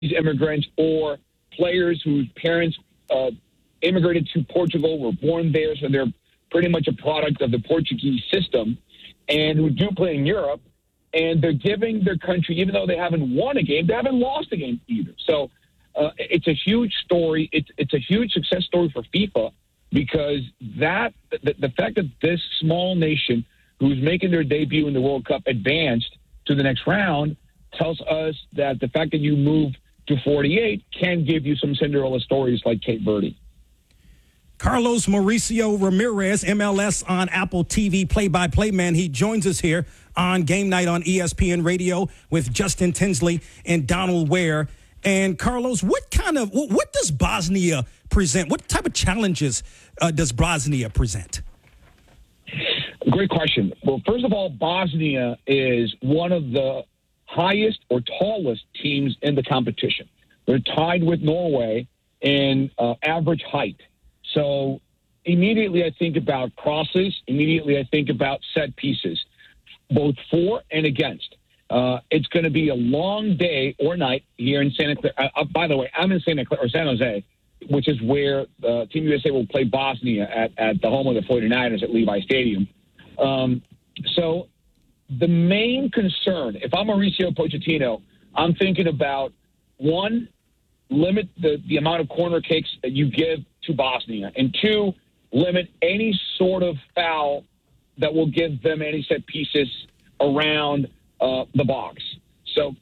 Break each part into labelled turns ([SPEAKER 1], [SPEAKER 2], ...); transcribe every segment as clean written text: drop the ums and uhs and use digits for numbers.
[SPEAKER 1] immigrants or players whose parents immigrated to Portugal, were born there, so they're pretty much a product of the Portuguese system, and who do play in Europe, and they're giving their country, even though they haven't won a game, they haven't lost a game either. So it's a huge story. It's a huge success story for FIFA, because the fact that this small nation who's making their debut in the World Cup advanced to the next round tells us that the fact that you move to 48 can give you some Cinderella stories like Cape Verde.
[SPEAKER 2] Carlos Mauricio Ramirez, MLS on Apple TV play-by-play man. He joins us here on Game Night on ESPN Radio with Justin Tinsley and Donald Ware. And Carlos, what does Bosnia present? What type of challenges does Bosnia present?
[SPEAKER 1] Great question. Well, first of all, Bosnia is one of the highest or tallest teams in the competition. They're tied with Norway in average height. So immediately I think about crosses. Immediately I think about set pieces, both for and against. It's going to be a long day or night here in Santa Clara. By the way, I'm in San Jose, which is where Team USA will play Bosnia at the home of the 49ers at Levi Stadium. So the main concern, if I'm Mauricio Pochettino, I'm thinking about, one, limit the amount of corner kicks that you give to Bosnia, and two, limit any sort of foul that will give them any set pieces around the box. So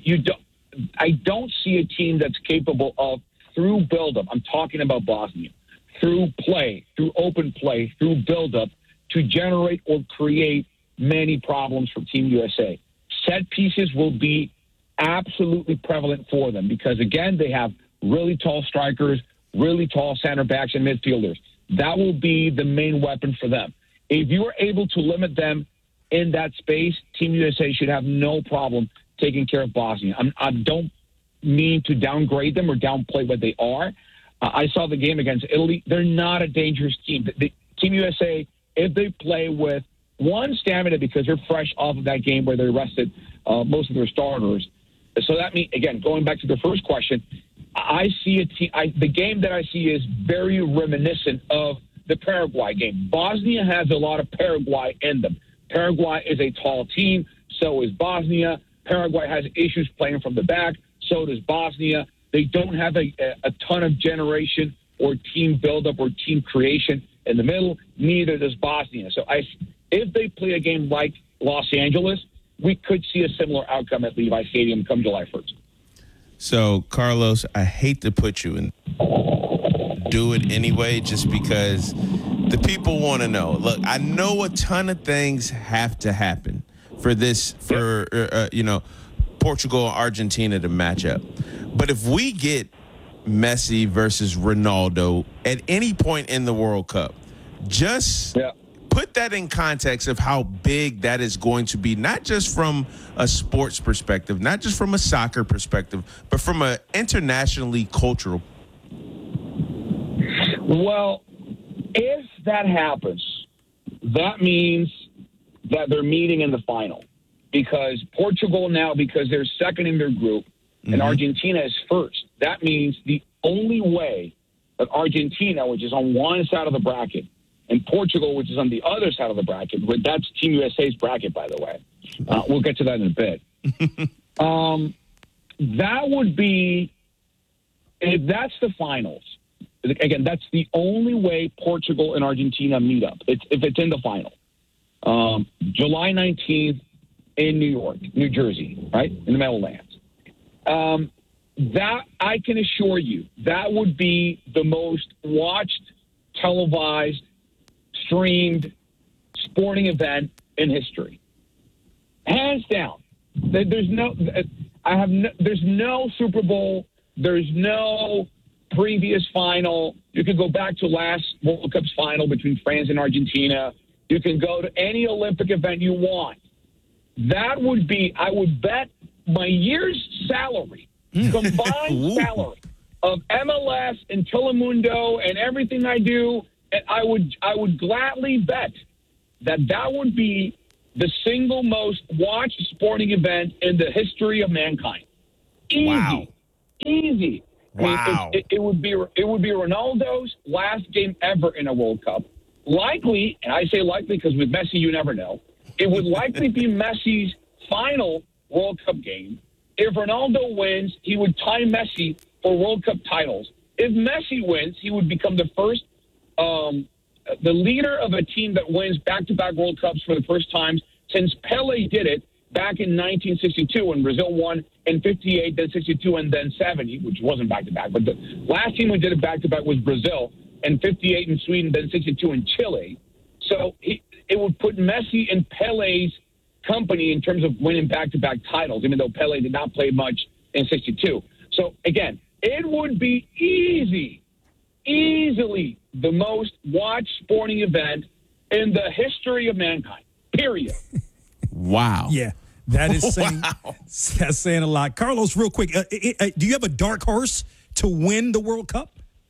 [SPEAKER 1] I don't see a team that's capable of, through buildup, I'm talking about Bosnia, through play, through open play, through buildup, to generate or create many problems for Team USA. Set pieces will be absolutely prevalent for them because, again, they have really tall strikers, really tall center backs and midfielders. That will be the main weapon for them. If you are able to limit them in that space, Team USA should have no problem taking care of Bosnia. I don't mean to downgrade them or downplay what they are. I saw the game against Italy. They're not a dangerous team. Team USA, if they play with one stamina because they're fresh off of that game where they rested most of their starters. So that means, again, going back to the first question, I see a team. The game that I see is very reminiscent of the Paraguay game. Bosnia has a lot of Paraguay in them. Paraguay is a tall team. So is Bosnia. Paraguay has issues playing from the back. So does Bosnia. They don't have a ton of generation or team buildup or team creation in the middle. Neither does Bosnia. So if they play a game like Los Angeles, we could see a similar outcome at Levi Stadium come July 1st.
[SPEAKER 3] So, Carlos, I hate to put you in. Do it anyway, just because the people want to know. Look, I know a ton of things have to happen for Portugal and Argentina to match up. But if we get Messi versus Ronaldo at any point in the World Cup, just put that in context of how big that is going to be, not just from a sports perspective, not just from a soccer perspective, but from an internationally cultural.
[SPEAKER 1] Well, if that happens, that means that they're meeting in the final, because Portugal now, because they're second in their group, and Argentina is first. That means the only way that Argentina, which is on one side of the bracket, and Portugal, which is on the other side of the bracket, that's Team USA's bracket, by the way. We'll get to that in a bit. That would be, if that's the finals, again, that's the only way Portugal and Argentina meet up, if it's in the final. July 19th in New York, New Jersey, right, in the Meadowlands. That, I can assure you, that would be the most watched, televised, streamed sporting event in history, hands down. There's no Super Bowl. There's no previous final. You could go back to last World Cup's final between France and Argentina. You can go to any Olympic event you want. That would be, I would bet my year's salary, combined salary of MLS and Telemundo and everything I do, and I would gladly bet that would be the single most watched sporting event in the history of mankind. Easy.
[SPEAKER 3] Wow.
[SPEAKER 1] Easy.
[SPEAKER 3] Wow.
[SPEAKER 1] It would be Ronaldo's last game ever in a World Cup. Likely, and I say likely because with Messi you never know, it would likely be Messi's final World Cup game. If Ronaldo wins, he would tie Messi for World Cup titles. If Messi wins, he would become the first, the leader of a team that wins back-to-back World Cups for the first time since Pele did it back in 1962 when Brazil won in 58, then 62, and then 70, which wasn't back-to-back. But the last team who did it back-to-back was Brazil, and 58 in Sweden, then 62 in Chile. So it would put Messi in Pele's company in terms of winning back-to-back titles, even though Pele did not play much in 62. So, again, it would be easily the most watched sporting event in the history of mankind, period.
[SPEAKER 3] Wow.
[SPEAKER 2] Yeah, that is saying, that's saying a lot. Carlos, real quick, do you have a dark horse to win the World Cup?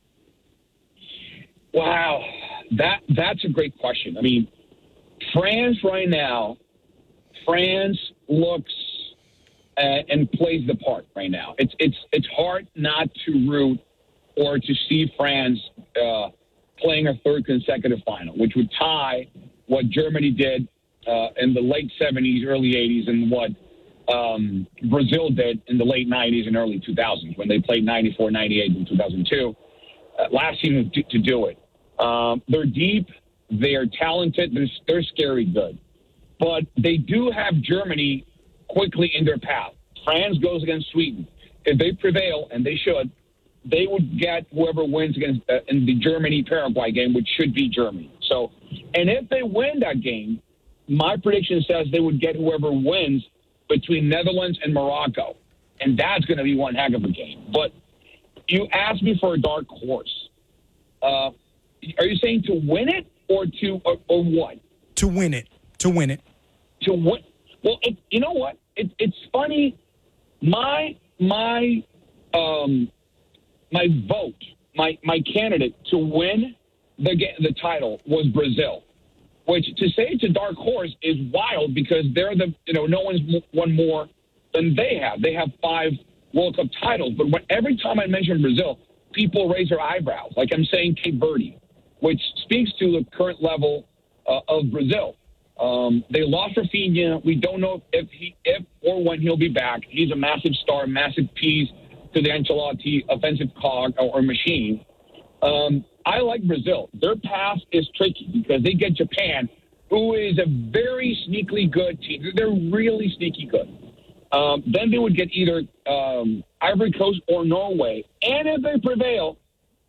[SPEAKER 1] Wow, that's a great question. I mean, France right now, France looks and plays the part right now. It's hard not to root or to see France playing a third consecutive final, which would tie what Germany did in the late 70s, early 80s, and what Brazil did in the late 90s and early 2000s when they played 94, 98, and 2002. Last season to do it. They're deep. They are talented. They're scary good. But they do have Germany quickly in their path. France goes against Sweden. If they prevail, and they should, they would get whoever wins against in the Germany-Paraguay game, which should be Germany. So, and if they win that game, my prediction says they would get whoever wins between Netherlands and Morocco. And that's going to be one heck of a game. But you asked me for a dark horse. Are you saying to win it or what?
[SPEAKER 2] To win it. To win it.
[SPEAKER 1] To win. Well, you know what? It's funny. My vote, my candidate to win the title was Brazil, which to say it's a dark horse is wild because they're no one's won more than they have. They have 5 World Cup titles, but every time I mention Brazil, people raise their eyebrows, like I'm saying Cape Verde, which speaks to the current level of Brazil. They lost Rafinha. We don't know if or when he'll be back. He's a massive star, massive piece to the Ancelotti offensive cog or machine. I like Brazil. Their path is tricky because they get Japan, who is a very sneakily good team. They're really sneaky good. Then they would get either Ivory Coast or Norway. And if they prevail,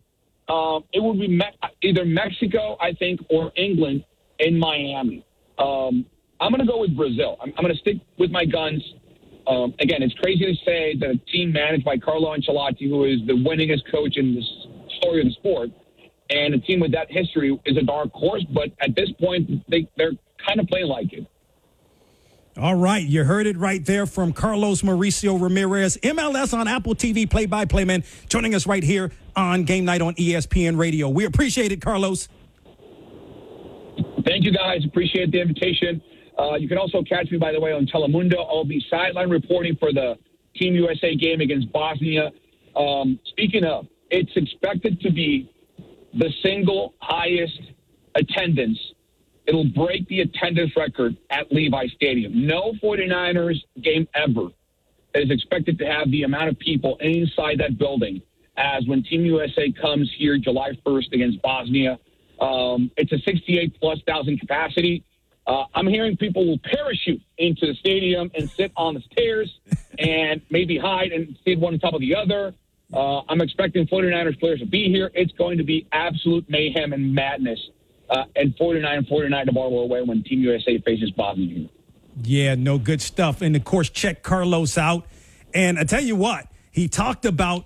[SPEAKER 1] it would be either Mexico, I think, or England in Miami. I'm going to go with Brazil. I'm going to stick with my guns. Again, it's crazy to say that a team managed by Carlo Ancelotti, who is the winningest coach in the story of the sport, and a team with that history is a dark horse. But at this point, they're kind of playing like it.
[SPEAKER 2] All right, you heard it right there from Carlos Mauricio Ramirez, MLS on Apple TV, play-by-play man, joining us right here on Game Night on ESPN Radio. We appreciate it, Carlos.
[SPEAKER 1] Thank you, guys. Appreciate the invitation. You can also catch me, by the way, on Telemundo. I'll be sideline reporting for the Team USA game against Bosnia. Speaking of, it's expected to be the single highest attendance. It'll break the attendance record at Levi Stadium. No 49ers game ever is expected to have the amount of people inside that building as when Team USA comes here July 1st against Bosnia. It's a 68,000+ capacity. I'm hearing people will parachute into the stadium and sit on the stairs and maybe hide and sit one on top of the other. I'm expecting 49ers players to be here. It's going to be absolute mayhem and madness. And 49 to Baltimore away when Team USA faces Bosnia.
[SPEAKER 2] Yeah, no, good stuff. And, of course, check Carlos out. And I tell you what, he talked about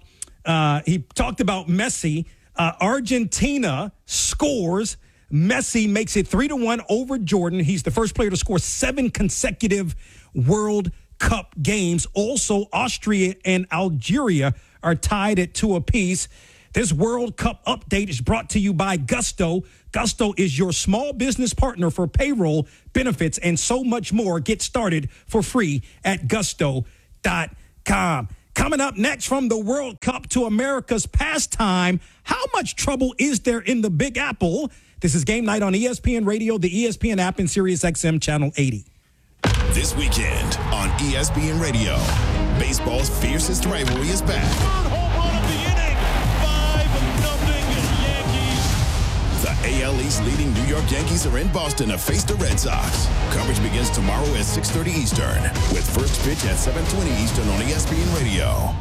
[SPEAKER 2] Messi. Argentina scores. Messi makes it 3-1 over Jordan. He's the first player to score 7 consecutive World Cup games. Also, Austria and Algeria are tied at 2 apiece. This World Cup update is brought to you by Gusto. Gusto is your small business partner for payroll, benefits, and so much more. Get started for free at gusto.com. Coming up next, from the World Cup to America's pastime, how much trouble is there in the Big Apple? This is Game Night on ESPN Radio, the ESPN app, and Sirius XM Channel 80.
[SPEAKER 4] This weekend on ESPN Radio, baseball's fiercest rivalry is back.
[SPEAKER 5] Third home run of the inning, 5-0 Yankees.
[SPEAKER 4] The AL East leading New York Yankees are in Boston to face the Red Sox. Coverage begins tomorrow at 6:30 Eastern, with first pitch at 7:20 Eastern on ESPN Radio.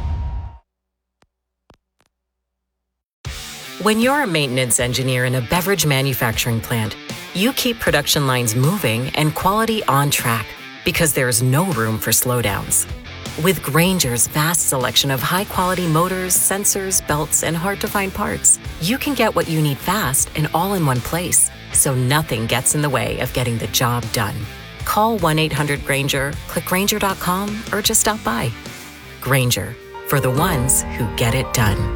[SPEAKER 6] When you're a maintenance engineer in a beverage manufacturing plant, you keep production lines moving and quality on track because there's no room for slowdowns. With Grainger's vast selection of high-quality motors, sensors, belts, and hard-to-find parts, you can get what you need fast and all in one place, so nothing gets in the way of getting the job done. Call 1-800-GRAINGER, click Grainger.com, or just stop by. Grainger, for the ones who get it done.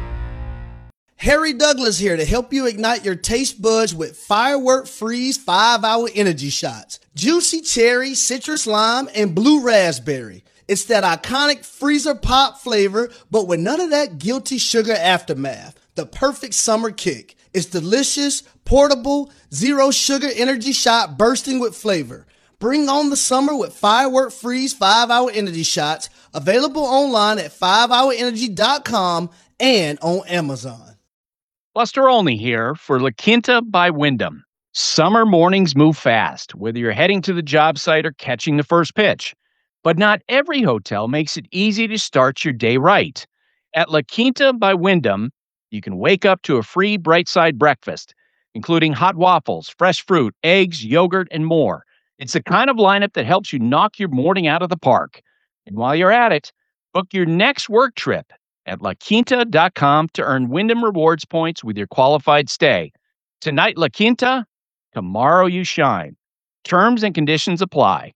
[SPEAKER 7] Harry Douglas here to help you ignite your taste buds with Firework Freeze 5-Hour Energy Shots. Juicy cherry, citrus lime, and blue raspberry. It's that iconic freezer pop flavor, but with none of that guilty sugar aftermath. The perfect summer kick. It's delicious, portable, zero sugar energy shot bursting with flavor. Bring on the summer with Firework Freeze 5-Hour Energy Shots. Available online at 5hourenergy.com and on Amazon.
[SPEAKER 8] Buster Olney here for La Quinta by Wyndham. Summer mornings move fast, whether you're heading to the job site or catching the first pitch. But not every hotel makes it easy to start your day right. At La Quinta by Wyndham, you can wake up to a free Bright Side breakfast, including hot waffles, fresh fruit, eggs, yogurt, and more. It's the kind of lineup that helps you knock your morning out of the park. And while you're at it, book your next work trip at LaQuinta.com to earn Wyndham Rewards points with your qualified stay. Tonight, La Quinta, tomorrow you shine. Terms and conditions apply.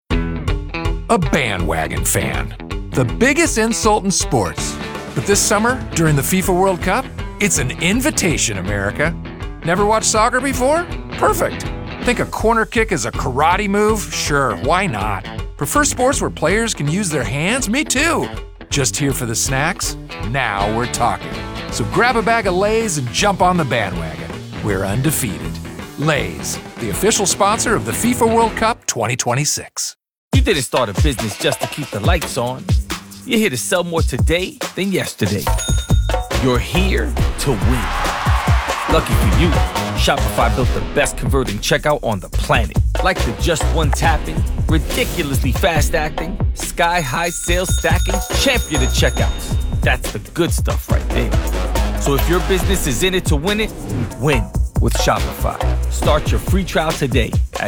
[SPEAKER 9] A bandwagon fan. The biggest insult in sports. But this summer, during the FIFA World Cup, it's an invitation, America. Never watched soccer before? Perfect. Think a corner kick is a karate move? Sure, why not? Prefer sports where players can use their hands? Me too. Just here for the snacks? Now we're talking. So grab a bag of Lay's and jump on the bandwagon. We're undefeated. Lay's, the official sponsor of the FIFA World Cup 2026.
[SPEAKER 10] You didn't start a business just to keep the lights on. You're here to sell more today than yesterday. You're here to win. Lucky for you, Shopify built the best converting checkout on the planet. Like the just one tapping, ridiculously fast acting, sky-high sales stacking, champion of checkouts. That's the good stuff right there. So if your business is in it to win it, win with Shopify. Start your free trial today at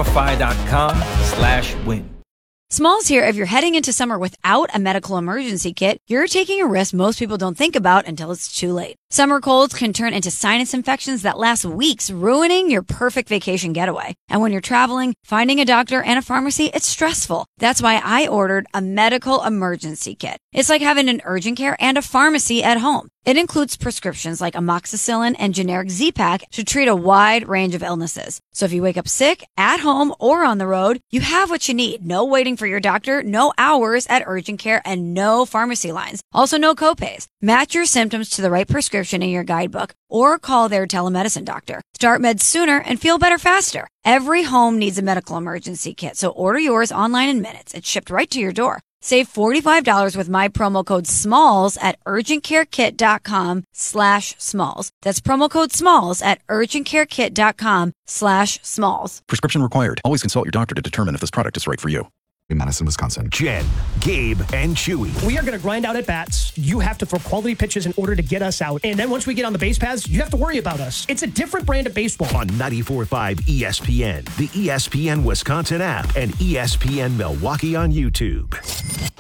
[SPEAKER 10] shopify.com/win.
[SPEAKER 11] Smalls here. If you're heading into summer without a medical emergency kit, you're taking a risk most people don't think about until it's too late. Summer colds can turn into sinus infections that last weeks, ruining your perfect vacation getaway. And when you're traveling, finding a doctor and a pharmacy, it's stressful. That's why I ordered a medical emergency kit. It's like having an urgent care and a pharmacy at home. It includes prescriptions like amoxicillin and generic Z-Pak to treat a wide range of illnesses. So if you wake up sick, at home, or on the road, you have what you need. No waiting for your doctor, no hours at urgent care, and no pharmacy lines. Also, no copays. Match your symptoms to the right prescription in your guidebook or call their telemedicine doctor. Start meds sooner and feel better faster. Every home needs a medical emergency kit, so order yours online in minutes. It's shipped right to your door. Save $45 with my promo code SMALLS at urgentcarekit.com/smalls. That's promo code SMALLS at urgentcarekit.com/smalls.
[SPEAKER 12] Prescription required. Always consult your doctor to determine if this product is right for you. In Madison, Wisconsin.
[SPEAKER 13] Jen, Gabe, and Chewy.
[SPEAKER 14] We are going to grind out at bats. You have to throw quality pitches in order to get us out. And then once we get on the base paths, you have to worry about us. It's a different brand of baseball.
[SPEAKER 13] On 94.5 ESPN, the ESPN Wisconsin app, and ESPN Milwaukee on YouTube.